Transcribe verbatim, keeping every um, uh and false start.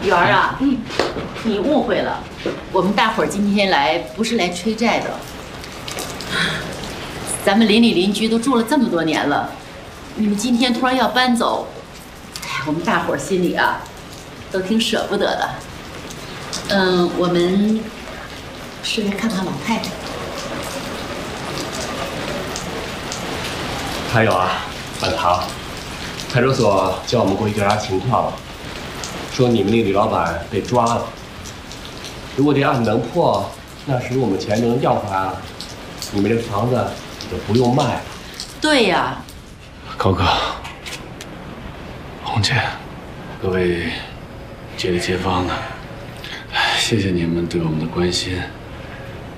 圆儿啊，嗯，你误会了，我们大伙儿今天来不是来催债的。咱们邻里邻居都住了这么多年了，你们今天突然要搬走，哎，我们大伙儿心里啊，都挺舍不得的。嗯，我们是来看看老太太。 还有啊，满堂，派出所叫我们过去调查情况，说你们那李老板被抓了。如果这案子能破，那时我们钱就能要回来了，你们这房子就不用卖了。 对呀， 高哥、红姐，各位街里街坊的，谢谢你们对我们的关心。